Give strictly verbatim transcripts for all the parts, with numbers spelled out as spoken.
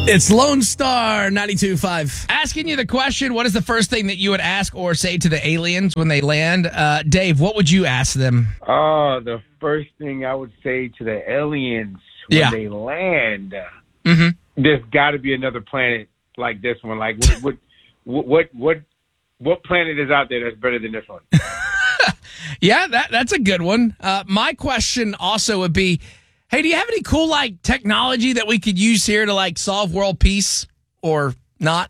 It's Lone Star ninety-two point five. Asking you the question, what is the first thing that you would ask or say to the aliens when they land? Uh, Dave, what would you ask them? Oh, the first thing I would say to the aliens when Yeah. they land, Mm-hmm. there's got to be another planet like this one. Like, what, what, what, what, what planet is out there that's better than this one? Yeah, that that's a good one. Uh, my question also would be, hey, do you have any cool, like, technology that we could use here to, like, solve world peace or not?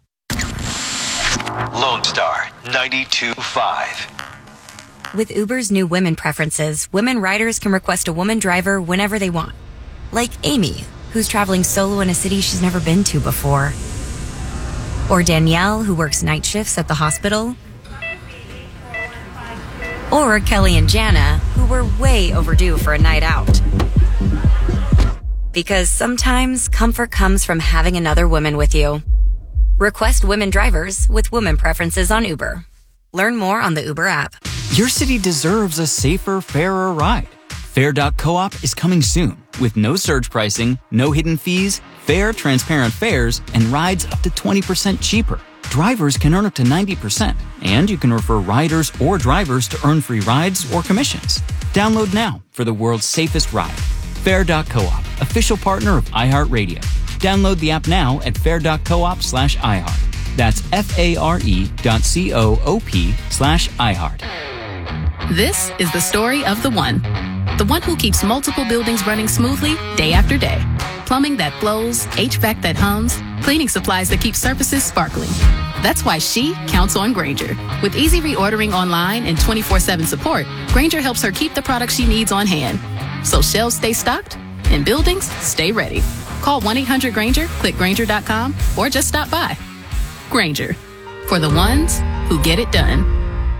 Lone Star ninety-two point five. With Uber's new women preferences, women riders can request a woman driver whenever they want. Like Amy, who's traveling solo in a city she's never been to before. Or Danielle, who works night shifts at the hospital. Or Kelly and Jana, who were way overdue for a night out. Because sometimes comfort comes from having another woman with you. Request women drivers with women preferences on Uber. Learn more on the Uber app. Your city deserves a safer, fairer ride. Fair dot coop is coming soon with no surge pricing, no hidden fees, fair, transparent fares, and rides up to twenty percent cheaper. Drivers can earn up to ninety percent, and you can refer riders or drivers to earn free rides or commissions. Download now for the world's safest ride. Fair dot coop, official partner of iHeartRadio. Download the app now at fair dot coop slash iHeart. That's F-A-R-E dot C-O-O-P slash iHeart. This is the story of the one. The one who keeps multiple buildings running smoothly day after day. Plumbing that flows, H V A C that hums, cleaning supplies that keep surfaces sparkling. That's why she counts on Grainger. With easy reordering online and twenty-four seven support, Grainger helps her keep the products she needs on hand. So shelves stay stocked and buildings stay ready. Call one eight hundred Grainger, click Grainger dot com, or just stop by. Grainger, for the ones who get it done.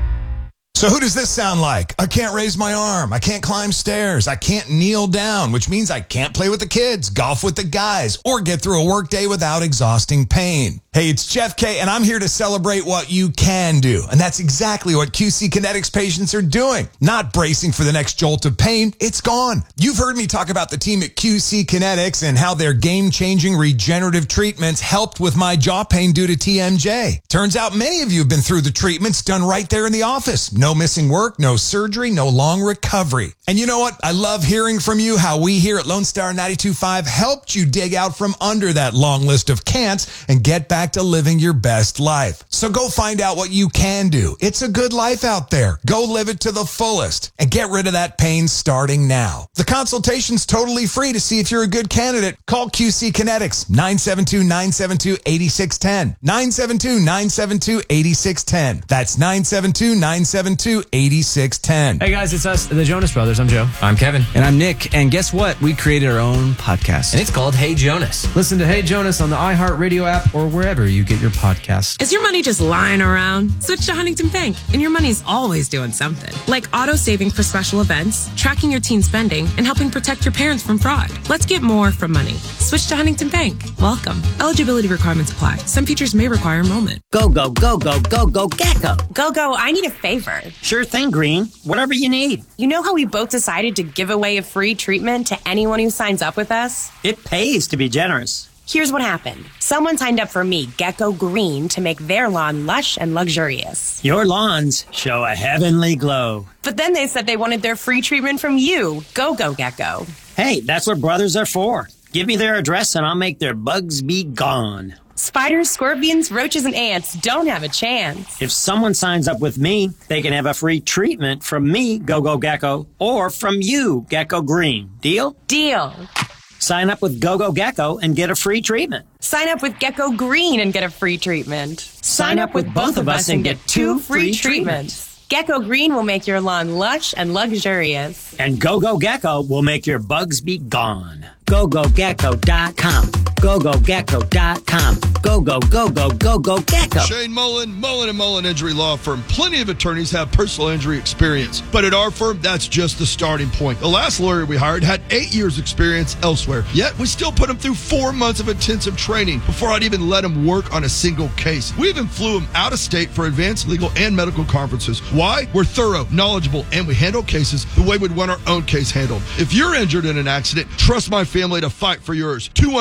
So who does this sound like? I can't raise my arm. I can't climb stairs. I can't kneel down, which means I can't play with the kids, golf with the guys, or get through a workday without exhausting pain. Hey, it's Jeff K, and I'm here to celebrate what you can do. And that's exactly what Q C Kinetics patients are doing. Not bracing for the next jolt of pain. It's gone. You've heard me talk about the team at Q C Kinetics and how their game-changing regenerative treatments helped with my jaw pain due to T M J. Turns out many of you have been through the treatments done right there in the office. No missing work, no surgery, no long recovery. And you know what? I love hearing from you how we here at Lone Star ninety-two point five helped you dig out from under that long list of can'ts and get back to living your best life. So go find out what you can do. It's a good life out there. Go live it to the fullest and get rid of that pain starting now. The consultation's totally free to see if you're a good candidate. Call Q C Kinetics, nine seven two, nine seven two, eight six one zero. nine seven two, nine seven two, eight six one zero. That's nine seven two, nine seven two, eight six one zero. Hey guys, it's us, the Jonas Brothers. I'm Joe. I'm Kevin. And I'm Nick. And guess what? We created our own podcast. And it's called Hey Jonas. Listen to Hey Jonas on the iHeartRadio app or wherever you get your podcasts. Is your money just lying around? Switch to Huntington Bank, and your money's always doing something. Like auto saving for special events, tracking your teen spending, and helping protect your parents from fraud. Let's get more from money. Switch to Huntington Bank. Welcome. Eligibility requirements apply. Some features may require enrollment. Go, go, go, go, go, go, Gecko. Go, go, I need a favor. Sure thing, Green. Whatever you need. You know how we both decided to give away a free treatment to anyone who signs up with us? It pays to be generous. Here's what happened. Someone signed up for me, Gecko Green, to make their lawn lush and luxurious. Your lawns show a heavenly glow. But then they said they wanted their free treatment from you, Go Go Gecko. Hey, that's what brothers are for. Give me their address and I'll make their bugs be gone. Spiders, scorpions, roaches, and ants don't have a chance. If someone signs up with me, they can have a free treatment from me, Go Go Gecko, or from you, Gecko Green. Deal? Deal. Sign up with Go Go Gecko and get a free treatment. Sign up with Gecko Green and get a free treatment. Sign up with both of us and get two free treatments. Gecko Green will make your lawn lush and luxurious. And Go Go Gecko will make your bugs be gone. go go gecko dot com. go go gecko dot com. Go, go, go, go, go, go, Gecko. Shane Mullen, Mullen and Mullen Injury Law Firm. Plenty of attorneys have personal injury experience, but at our firm, that's just the starting point. The last lawyer we hired had eight years experience elsewhere, yet we still put him through four months of intensive training before I'd even let him work on a single case. We even flew him out of state for advanced legal and medical conferences. Why? We're thorough, knowledgeable, and we handle cases the way we'd want our own case handled. If you're injured in an accident, trust my family to fight for yours. two one four injury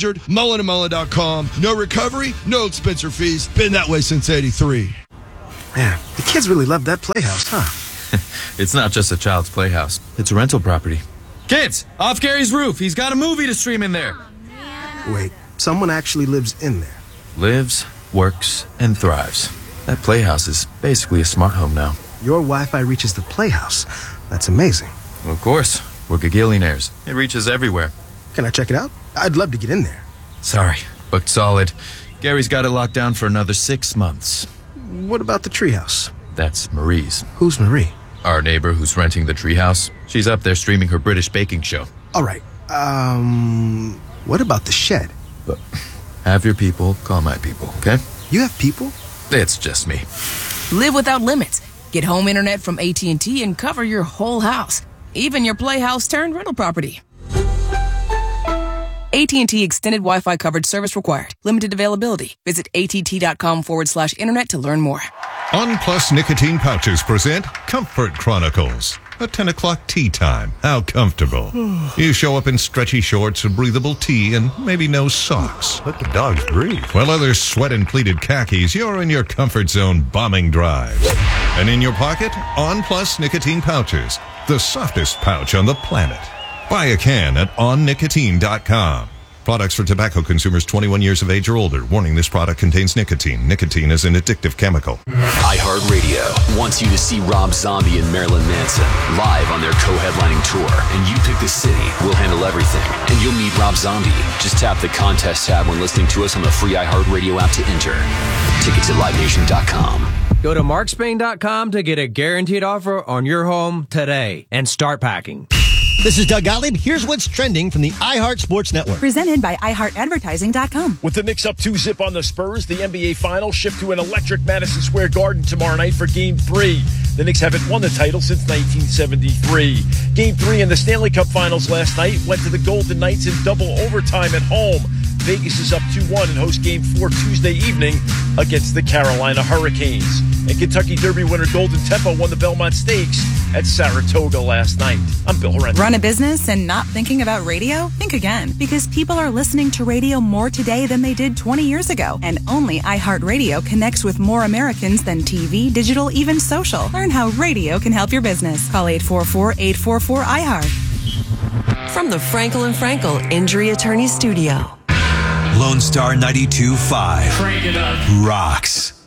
injured, Mullen and Mullen dot com. No recovery, no expense or fees. Been that way since eighty-three. Man, the kids really love that playhouse, huh? It's not just a child's playhouse. It's a rental property. Kids, off Gary's roof. He's got a movie to stream in there. Wait, someone actually lives in there? Lives, works, and thrives. That playhouse is basically a smart home now. Your Wi-Fi reaches the playhouse. That's amazing. Well, of course. We're gagillionaires. It reaches everywhere. Can I check it out? I'd love to get in there. Sorry, booked solid. Gary's got it locked down for another six months. What about the treehouse? That's Marie's. Who's Marie? Our neighbor who's renting the treehouse. She's up there streaming her British baking show. All right. Um, what about the shed? But have your people call my people, okay? You have people? It's just me. Live without limits. Get home internet from A T and T and cover your whole house, even your playhouse turned rental property. A T and T Extended Wi-Fi coverage service required. Limited availability. Visit att.com forward slash internet to learn more. On Plus Nicotine Pouches present Comfort Chronicles. A ten o'clock tea time. How comfortable. You show up in stretchy shorts, a breathable tee, and maybe no socks. Let the dogs breathe. While others sweat in pleated khakis, you're in your comfort zone bombing drives. And in your pocket, On Plus Nicotine Pouches. The softest pouch on the planet. Buy a can at on nicotine dot com. Products for tobacco consumers twenty-one years of age or older. Warning, this product contains nicotine. Nicotine is an addictive chemical. iHeartRadio wants you to see Rob Zombie and Marilyn Manson live on their co-headlining tour. And you pick the city. We'll handle everything. And you'll meet Rob Zombie. Just tap the contest tab when listening to us on the free iHeartRadio app to enter. Tickets at live nation dot com. Go to mark spain dot com to get a guaranteed offer on your home today and start packing. This is Doug Gottlieb. Here's what's trending from the iHeart Sports Network. Presented by i heart advertising dot com. With the Knicks up two zip on the Spurs, the N B A Finals shift to an electric Madison Square Garden tomorrow night for Game three. The Knicks haven't won the title since nineteen seventy-three. Game three in the Stanley Cup Finals last night went to the Golden Knights in double overtime at home. Vegas is up two one and hosts Game four Tuesday evening against the Carolina Hurricanes. And Kentucky Derby winner Golden Tempo won the Belmont Stakes at Saratoga last night. I'm Bill Horrendous. Run a business and not thinking about radio? Think again, because people are listening to radio more today than they did twenty years ago. And only iHeartRadio connects with more Americans than T V, digital, even social. Learn how radio can help your business. Call eight four four, eight four four, I heart. From the Frankel and Frankel Injury Attorney Studio. Lone Star ninety-two point five Crank it up. rocks.